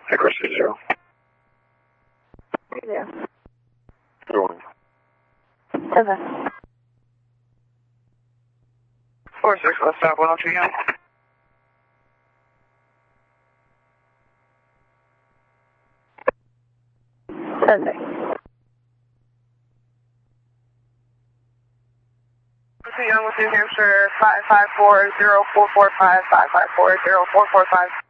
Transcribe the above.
Accuracy 0. Yeah. Going. Okay. 46, let's stop 102 again. Sunday. Young with New Hampshire, 5540445, 5540445.